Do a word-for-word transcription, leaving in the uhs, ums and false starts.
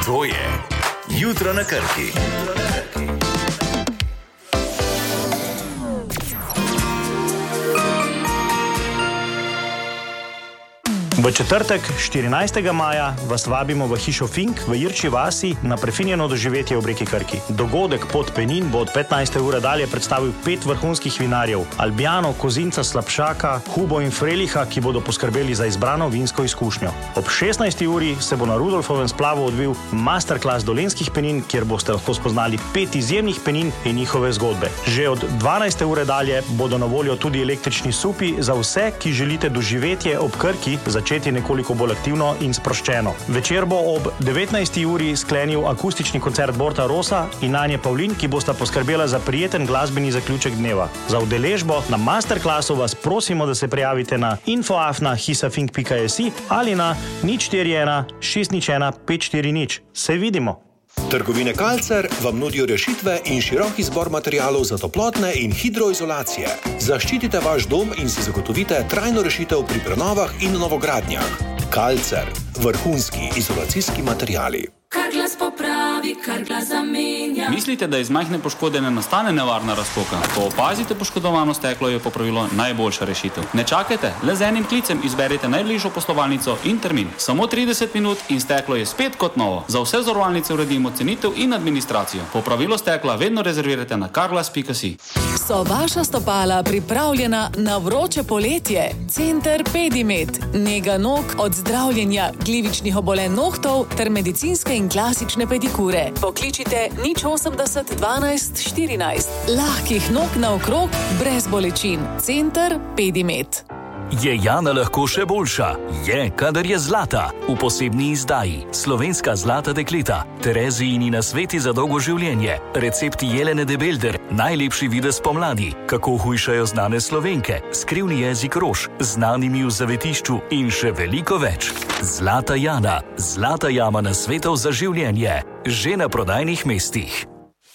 To je Jutro na Krki. V četrtek, štirinajstega maja, vas vabimo v hišo Fink v Irči vasi na prefinjeno doživetje ob reki Krki. Dogodek Pot Penin bo od petnajste ure dalje predstavil pet vrhunskih vinarjev: Albijano, Kozinca, Slapšaka, Hubo in Freliha, ki bodo poskrbeli za izbrano vinsko izkušnjo. Ob šestnajsti uri se bo na Rudolfovem splavu odvil masterclass dolenjskih penin, kjer boste lahko spoznali pet izjemnih penin in njihove zgodbe. Že od dvanajste ure dalje bodo na voljo tudi električni supi za vse, ki želite doživetje ob Krki začeti nekoliko bolj aktivno in sproščeno. Večer bo ob devetnajsti uri sklenil akustični koncert Borta Rosa in Anje Pavlin, ki bosta poskrbela za prijeten glasbeni zaključek dneva. Za udeležbo na masterclassu vas prosimo, da se prijavite na info afna hisafink pika si ali na nič štiri ena šest nič ena pet štiri nič. Se vidimo! Trgovine Kalcer vam nudijo rešitve in širok izbor materialov za toplotne in hidroizolacije. Zaščitite vaš dom in si zagotovite trajno rešitev pri prenovah in novogradnjah. Kalcer, vrhunski izolacijski materiali. Kar glas popravi, kar glas zamenja. Mislite, da iz majhne poškode ne nastane nevarna razpoka? Ko opazite poškodovano steklo, je popravilo najboljša rešitev. Ne čakajte, le z enim klicem izberite najbližjo poslovalnico in termin. Samo trideset minut in steklo je spet kot novo. Za vse zavarovalnice uredimo cenitev in administracijo. Popravilo stekla vedno rezervirajte na karglas pika si. So vaša stopala pripravljena na vroče poletje? Center Pedimet. Nega nog od zdravljenja glivičnih obolenj nohtov ter medicinske in klasične pedikure. Pokličite nič osemdeset dvanajst štirinajst. Lahkih nog naokrog, brez bolečin. Center Pedimet. Je Jana lahko še boljša? Je, kadar je zlata. V posebni izdaji Slovenska zlata dekleta, Terezijini nasveti za dolgo življenje, recepti Jelene de Belder, najlepši videz pomladi, kako hujšajo znane Slovenke, skrivni jezik rož, znanimi v zavetišču in še veliko več. Zlata Jana, zlata jama nasvetov za življenje, že na prodajnih mestih.